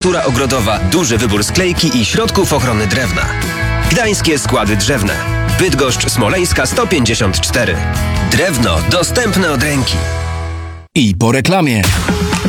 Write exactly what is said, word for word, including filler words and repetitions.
Natura ogrodowa, duży wybór sklejki i środków ochrony drewna. Gdańskie składy drzewne. Bydgoszcz Smoleńska sto pięćdziesiąt cztery. Drewno dostępne od ręki. I po reklamie.